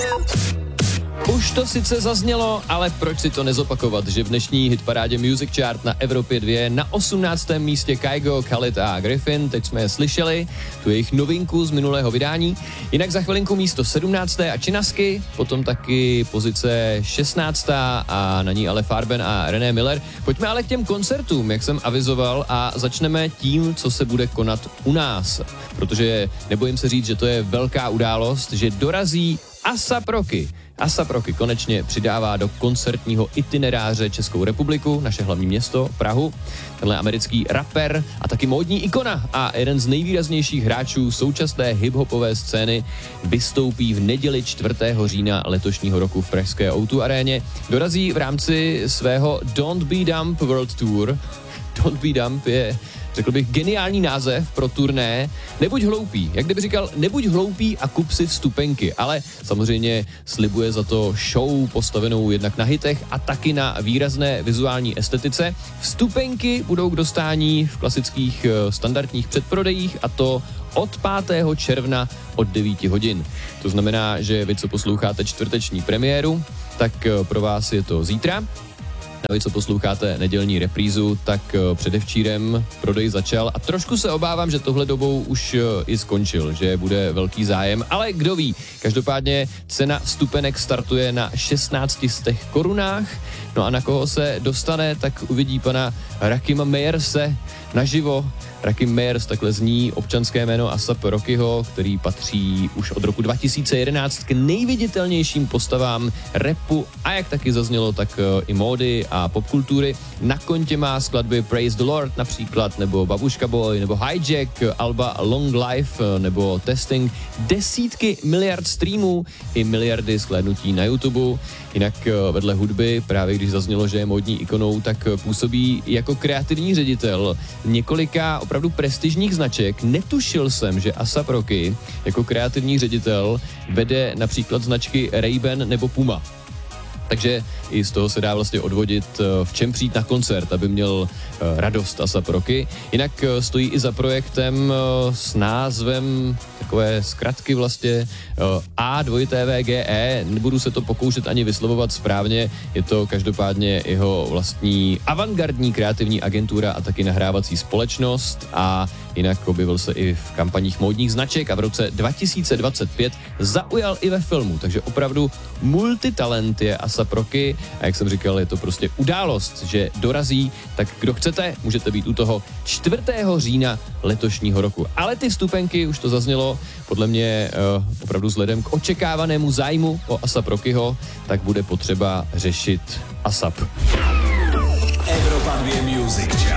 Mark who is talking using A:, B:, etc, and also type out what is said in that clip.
A: Už to sice zaznělo, ale proč si to nezopakovat, že v dnešní hitparádě Music Chart na Evropě 2 na 18. místě Kygo, Khalid a Griffin, teď jsme je slyšeli, tu jejich novinku z minulého vydání. Jinak za chvilinku místo 17. a Činasky, potom taky pozice 16. a na ní ale Farben a René Miller. Pojďme ale k těm koncertům, jak jsem avizoval, a začneme tím, co se bude konat u nás. Protože nebojím se říct, že to je velká událost, že dorazí ASAP Rocky. ASAP Rocky konečně přidává do koncertního itineráře Českou republiku, naše hlavní město, Prahu. Tenhle americký rapper a taky módní ikona a jeden z nejvýraznějších hráčů současné hiphopové scény vystoupí v neděli 4. října letošního roku v pražské O2 aréně. Dorazí v rámci svého Don't Be Dumb World Tour. Don't Be Dumb je, řekl bych, geniální název pro turné. Nebuď hloupý, jak kdyby říkal, nebuď hloupý a kup si vstupenky, ale samozřejmě slibuje za to show postavenou jednak na hitech a taky na výrazné vizuální estetice. Vstupenky budou k dostání v klasických standardních předprodejích, a to od 5. června od 9 hodin. To znamená, že vy, co posloucháte čtvrteční premiéru, tak pro vás je to zítra. A vy, co posloucháte nedělní reprízu, tak předevčírem prodej začal a trošku se obávám, že tohle dobou už i skončil, že bude velký zájem, ale kdo ví. Každopádně cena vstupenek startuje na 1600 korunách, no a na koho se dostane, tak uvidí pana Rakima Meyerse naživo. Rakim Meyers, takhle zní občanské jméno ASAP Rockyho, který patří už od roku 2011 k nejviditelnějším postavám rapu a jak taky zaznělo, tak i módy a popkultury. Na kontě má skladby Praise the Lord například, nebo Babuška Boy, nebo Hijack, alba Long Life, nebo Testing, desítky miliard streamů i miliardy shlédnutí na YouTube. Jinak vedle hudby, právě když zaznělo, že je módní ikonou, tak působí jako kreativní ředitel několika opravdu prestižních značek. Netušil jsem, že ASAP Rocky jako kreativní ředitel vede například značky Ray-Ban nebo Puma. Takže i z toho se dá vlastně odvodit, v čem přijít na koncert, aby měl radost ASAP Rocky. Jinak stojí i za projektem s názvem takové zkratky vlastně A2TVGE. Nebudu se to pokoušet ani vyslovovat správně, je to každopádně jeho vlastní avantgardní kreativní agentura a taky nahrávací společnost, a jinak objevil se i v kampaních módních značek a v roce 2025 zaujal i ve filmu, takže opravdu multitalent je ASAP Rocky a jak jsem říkal, je to prostě událost, že dorazí, tak kdo chcete, můžete být u toho 4. října letošního roku. Ale ty vstupenky, už to zaznělo, podle mě opravdu vzhledem k očekávanému zájmu o ASAP Rockyho, tak bude potřeba řešit ASAP.
B: Evropa 2 Music Chart.